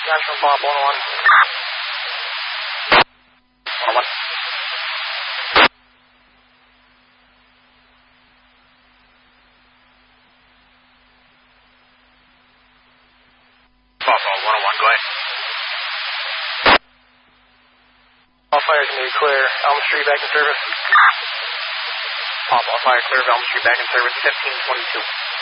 National Bob 101. 101. Bravo 101, go ahead. All fires can be clear. Elm Street back in service. All fire clear of Elm Street back in service, 1522.